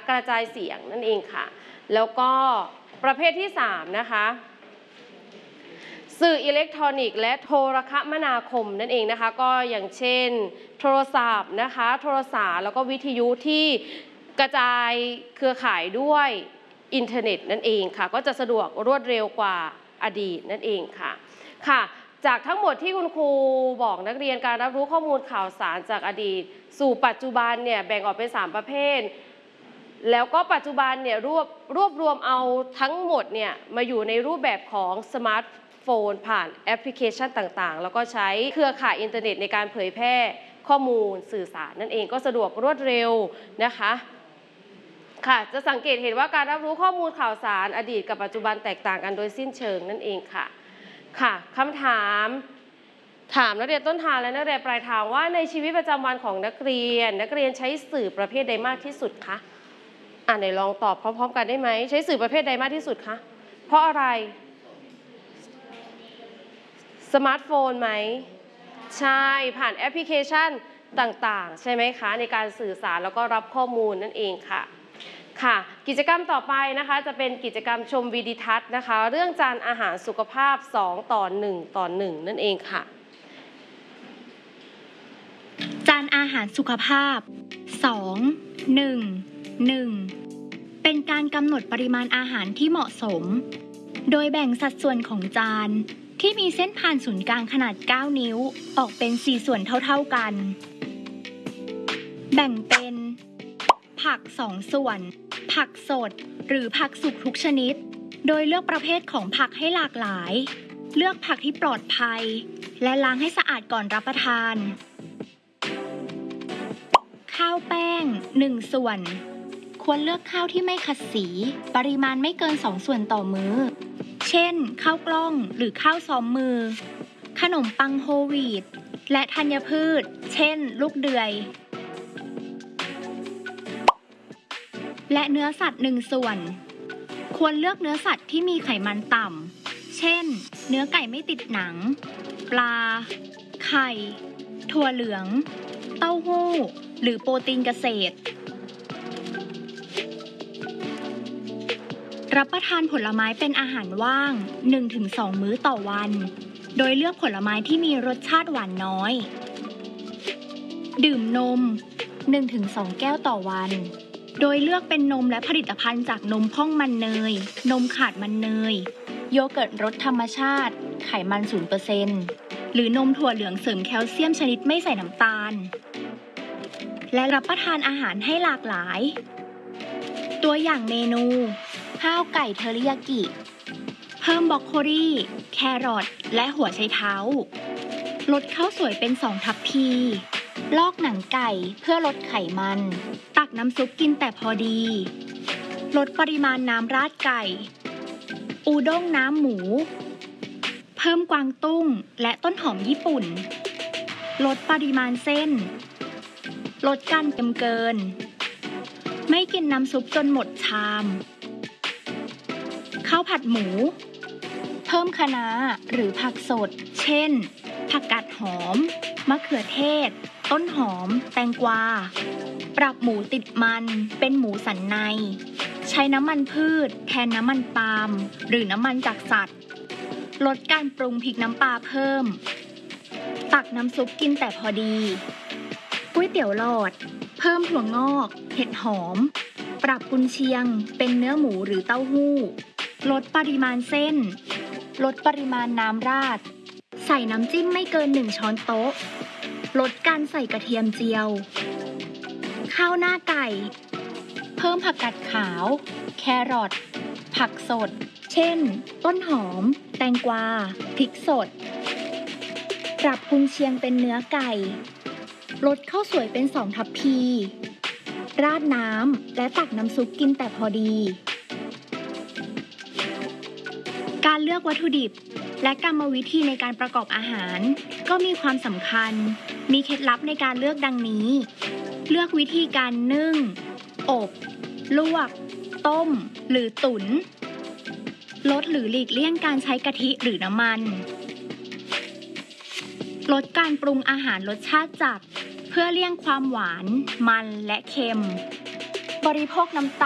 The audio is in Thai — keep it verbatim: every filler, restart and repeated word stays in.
กระจายเสียงนั่นเองค่ะแล้วก็ประเภทที่สามนะคะสื่ออิเล็กทรอนิกส์และโทรคมนาคมนั่นเองนะคะก็อย่างเช่นโทรศัพท์นะคะโทรสารแล้วก็วิทยุที่กระจายเครือข่ายด้วยอินเทอร์เน็ตนั่นเองค่ะก็จะสะดวกรวดเร็วกว่าอดีตนั่นเองค่ะค่ะจากทั้งหมดที่คุณครูบอกนักเรียนการรับรู้ข้อมูลข่าวสารจากอดีตสู่ปัจจุบันเนี่ยแบ่งออกเป็นสามประเภทแล้วก็ปัจจุบันเนี่ยรวบรวบรวมเอาทั้งหมดเนี่ยมาอยู่ในรูปแบบของสมาร์ทโฟนผ่านแอปพลิเคชันต่างๆแล้วก็ใช้เครือข่ายอินเทอร์เน็ตในการเผยแพร่ข้อมูลสื่อสารนั่นเองก็สะดวกรวดเร็วนะคะค่ะจะสังเกตเห็นว่าการรับรู้ข้อมูลข่าวสารอดีตกับปัจจุบันแตกต่างกันโดยสิ้นเชิงนั่นเองค่ะค่ะคำถามถามนักเรียนต้นทางและนักเรียนปลายทางว่าในชีวิตประจำวันของนักเรียนนักเรียนใช้สื่อประเภทใดมากที่สุดคะอ่าไหนลองตอบพร้อมๆกันได้ไหมใช้สื่อประเภทใดมากที่สุดคะเพราะอะไรสมาร์ทโฟนไหมใช่ผ่านแอปพลิเคชันต่างๆใช่ไหมคะในการสื่อสารแล้วก็รับข้อมูลนั่นเองค่ะค่ะกิจกรรมต่อไปนะคะจะเป็นกิจกรรมชมวิดีทัศน์นะคะเรื่องจานอาหารสุขภาพสองต่อหนึ่งต่อหนึ่งนั่นเองค่ะจานอาหารสุขภาพสอง หนึ่ง หนึ่งเป็นการกำหนดปริมาณอาหารที่เหมาะสมโดยแบ่งสัดส่วนของจานที่มีเส้นผ่านศูนย์กลางขนาดเก้านิ้วออกเป็นสี่ส่วนเท่าๆกันแบ่งเป็นผักสองส่วนผักสดหรือผักสุกทุกชนิดโดยเลือกประเภทของผักให้หลากหลายเลือกผักที่ปลอดภัยและล้างให้สะอาดก่อนรับประทานข้าวแป้งหนึ่งส่วนควรเลือกข้าวที่ไม่ขัดสีปริมาณไม่เกินสองส่วนต่อมื้อเช่นข้าวกล้องหรือข้าวซ้อมมือขนมปังโฮลวีตและธัญพืชเช่นลูกเดือยและเนื้อสัตว์หนึ่งส่วนควรเลือกเนื้อสัตว์ที่มีไขมันต่ำเช่นเนื้อไก่ไม่ติดหนังปลาไข่ถั่วเหลืองเต้าหู้หรือโปรตีนเกษตรรับประทานผลไม้เป็นอาหารว่าง หนึ่งถึงสอง มื้อต่อวันโดยเลือกผลไม้ที่มีรสชาติหวานน้อยดื่มนม หนึ่งถึงสอง แก้วต่อวันโดยเลือกเป็นนมและผลิตภัณฑ์จากนมพ่องมันเนยนมขาดมันเนยโยเกิร์ตรสธรรมชาติไขมัน ศูนย์เปอร์เซ็นต์ หรือนมถั่วเหลืองเสริมแคลเซียมชนิดไม่ใส่น้ำตาลและรับประทานอาหารให้หลากหลายตัวอย่างเมนูข้าวไก่เทอริยากิเพิ่มบรอกโคลีแครอทและหัวไชเท้าลดข้าวสวยเป็นสองทัพพีลอกหนังไก่เพื่อลดไขมันตักน้ำซุปกินแต่พอดีลดปริมาณน้ำราดไก่อูด้งน้ำหมูเพิ่มกวางตุ้งและต้นหอมญี่ปุ่นลดปริมาณเส้นลดการเค็มเกินไม่กินน้ำซุปจนหมดชามข้าวผัดหมูเพิ่มคะน้าหรือผักสดเช่นผักกาดหอมมะเขือเทศต้นหอมแตงกวาปรับหมูติดมันเป็นหมูสันในใช้น้ำมันพืชแทนน้ำมันปาล์มหรือน้ำมันจากสัตว์ลดการปรุงพริกน้ำปลาเพิ่มตักน้ำซุปกินแต่พอดีก๋วยเตี๋ยวหลอดเพิ่มถั่วงอกเห็ดหอมปรับกุนเชียงเป็นเนื้อหมูหรือเต้าหู้ลดปริมาณเส้นลดปริมาณน้ำราดใส่น้ำจิ้มไม่เกินหนึ่งช้อนโต๊ะลดการใส่กระเทียมเจียวข้าวหน้าไก่เพิ่มผักกาดขาวแครอทผักสดเช่นต้นหอมแตงกวาพริกสดปรับกุนเชียงเป็นเนื้อไก่ลดข้าวสวยเป็นสองทัพพีราดน้ำและตักน้ำซุปกินแต่พอดีการเลือกวัตถุดิบและกรรมวิธีในการประกอบอาหารก็มีความสำคัญมีเคล็ดลับในการเลือกดังนี้เลือกวิธีการนึ่งอบลวกต้มหรือตุ๋นลดหรือหลีกเลี่ยงการใช้กะทิหรือน้ำมันลดการปรุงอาหารรสชาติจัดเพื่อเลี่ยงความหวานมันและเค็มบริโภคน้ำตาล